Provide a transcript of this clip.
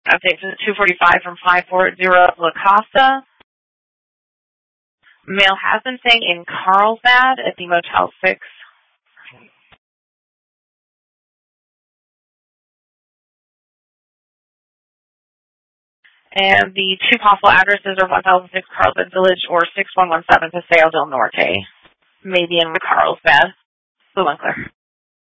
Update to 245 from 540 La Costa. Mail has been staying in Carlsbad at the Motel 6. And the two possible addresses are 1006 Carlsbad Village or 6117 Paseo del Norte. Maybe in Carlsbad. So unclear.